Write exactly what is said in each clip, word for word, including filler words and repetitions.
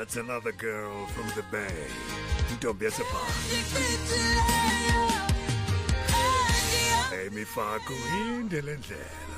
That's another girl from the Bay. Don't be surprised. Amy Faku Indelendlela.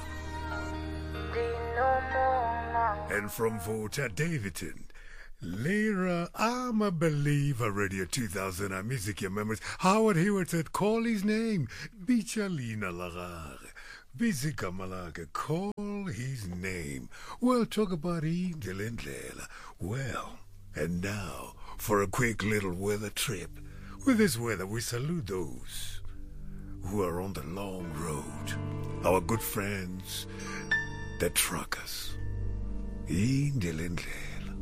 And from Volta Davidson. Lyra, I'm a believer, Radio two thousand, our music, your memories. Howard Hewitt said, call his name. Bichalina Lagare. Bizika Malaga, call his name. We'll talk about Indelendlela. Well, and now, for a quick little weather trip. With this weather, we salute those who are on the long road. Our good friends, the truckers. Indelendlela.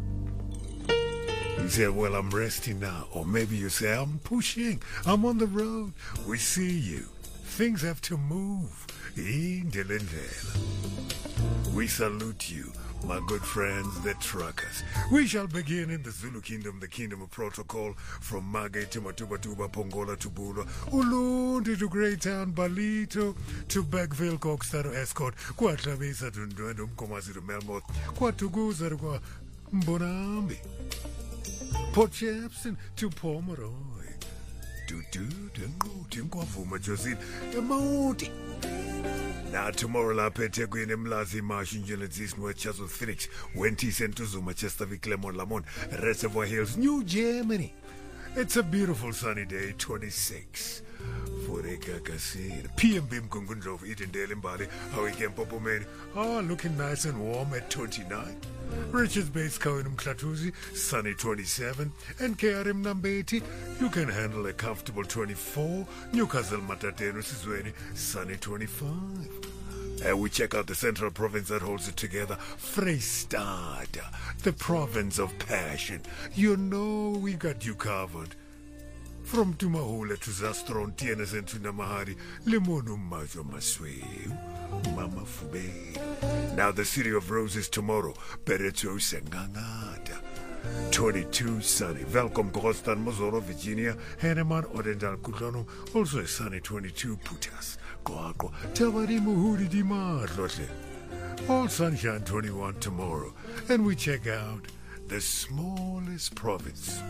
You say, well, I'm resting now. Or maybe you say, I'm pushing. I'm on the road. We see you. Things have to move. Indelendlela. We salute you, my good friends, the truckers. We shall begin in the Zulu kingdom, the kingdom of protocol, from Mage to Matubatuba, Pongola to Bula, Ulundi to Greytown, Balito to Beckville, Coxtaro Escort, Quatlavisa to Ndwendum, Komasi to Melmoth, Quatuguza to Mbonambi, Port Jepson to Pomeroy, to do the Tinkwavuma Josin, the Mouti. Now tomorrow la pete kwene mlazi mashi njelenzis Chazo Phoenix, Wenty Sentuzu, Manchester Clermont Lamont, Reservoir Hills, New Germany. It's a beautiful sunny day, twenty-six. Foreka Kasir. P M B Mkungundrov, Edendale Mbali, Hawigen Popomeni. Ah, looking nice and warm at twenty-nine. Richards Bay Kauinum Klatuzi, sunny twenty-seven. And K R M number eighty, you can handle a comfortable twenty-four. Newcastle Matatero Sizweni, sunny twenty-five. And we check out the central province that holds it together, Freistad, the province of passion. You know we got you covered. From Tumahula to Zastron, Tienes and to Namahari, Limonu Majo Masweu, Mama Fube. Now the city of roses tomorrow, Bereto Sengangata. twenty-two sunny. Welcome Grostan, Mozoro, Virginia, Hanneman, Odendal, Kudlono. Also a sunny twenty-two Putas. Koako, Tawari Muhuri Dimar, Lotte. All sunshine twenty-one tomorrow. And we check out the smallest province.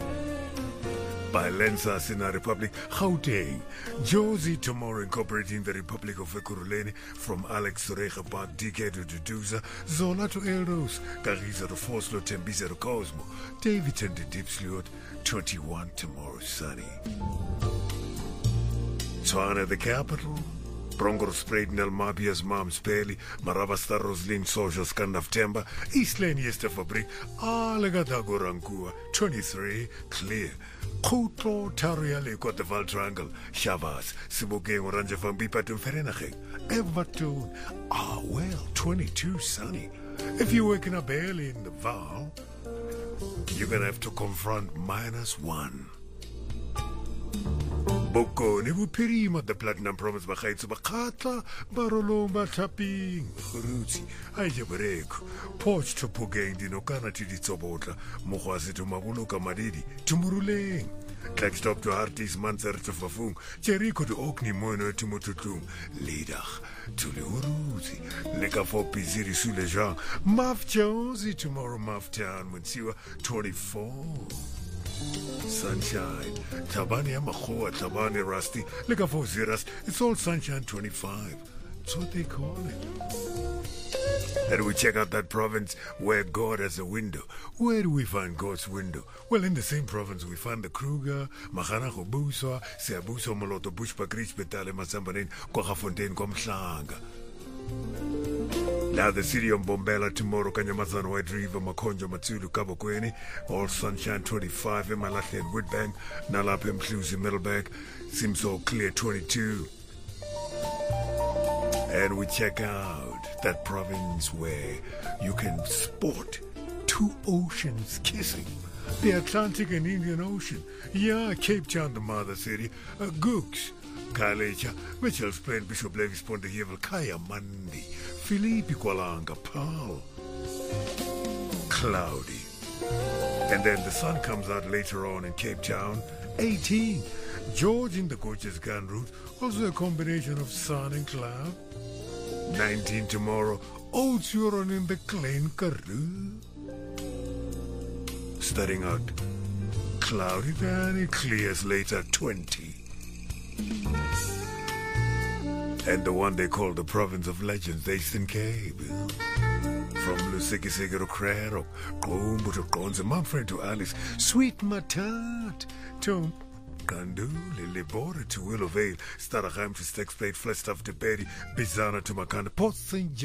By Lensas in our Republic, Gauteng. Josie tomorrow incorporating the Republic of Ekurhuleni from Alex Regerbad, D K to Duduza, Zola to Elros, Gariza to Foslo, Tembisa to Cosmo, Davidson to Dipsliot, twenty-one tomorrow sunny. Tswana the capital. Bronco Spraid Nel Mabias Mom's Peli, Maravasta Roslin Social Scandaf Temba, East Lane Yester Fabrik, Alegadago Rankua, twenty-three, clear. Kutlo Tariale got the Val Triangle, Shavas, Sibogeng Oranje van Bipatum Ferenaching, Everton. Ah, well, twenty-two sunny. If you're waking up early in the Val, you're gonna have to confront minus one. Boko ne bupirima the platinum promise bagaitso bakhatla barolomba tapping khurutsi aye bereko poch to pogeng dino kana tiditsobotla mogwase to mabuluka madidi tumuruleng Click stop to artist Manser to Fafung, Jericho to Okni Mono to Mututum, Lidach to Leuruzi, Leka for Piziri Sulejan, Maf Josie tomorrow, Maf Town, when Siwa twenty-four. Sunshine, Tabani Amahoa, Tabani Rusty, Leka for Ziras, it's all sunshine twenty-five. That's what they call it. And we check out that province where God has a window. Where do we find God's window? Well, in the same province we find the Kruger, Mahanago Buswa, Seabuso Moloto Bushpa Grich Betale Masambanin, Kwahafontein Komshlanga. Now the city of Bombela tomorrow, Kanyamazan White River, Makonjo Matsulu, Kabokweni, all sunshine twenty-five, Emalate and Woodbank, Nalapim Clusi Middlebank, seems all clear twenty-two. And we check out that province where you can sport two oceans kissing. The Atlantic and Indian Ocean. Yeah, Cape Town, the mother city. Uh, Gooks, Kalecha, Mitchell's Plain, Bishop Levis, Ponte Hevel, Kaya Mandi, Philippi Kualanga, Paul. Cloudy. And then the sun comes out later on in Cape Town. eighteen. George in the gorgeous Gun route. Also a combination of sun and cloud. nineteen tomorrow. Old Huron in the Klein Karoo. starting out cloudy, then it clears later twenty. And the one they call the province of legends, the Eastern Cape. From Lusikisiki to Krero, Gombo to Gonza, Manfred to Alice, Sweet Matat to Gandu, Lilibora to Willow Vale, Staraham to Stex Plate, Flestaff to Betty, Bizana to Makanda, Port Saint